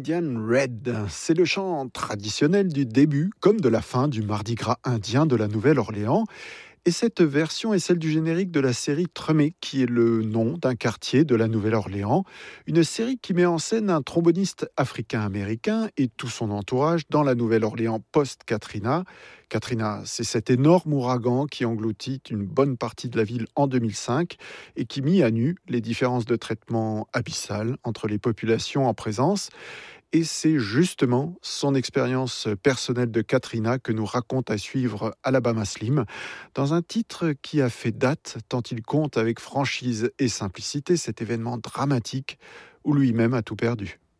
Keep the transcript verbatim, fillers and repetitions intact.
Indian Red. C'est le chant traditionnel du début comme de la fin du Mardi Gras indien de la Nouvelle-Orléans. Et cette version est celle du générique de la série Tremé, qui est le nom d'un quartier de la Nouvelle-Orléans. Une série qui met en scène un tromboniste africain-américain et tout son entourage dans la Nouvelle-Orléans post-Katrina. Katrina, c'est cet énorme ouragan qui engloutit une bonne partie de la ville en deux mille cinq et qui mit à nu les différences de traitement abyssales entre les populations en présence. Et c'est justement son expérience personnelle de Katrina que nous raconte à suivre Alabama Slim, dans un titre qui a fait date tant il compte avec franchise et simplicité cet événement dramatique où lui-même a tout perdu.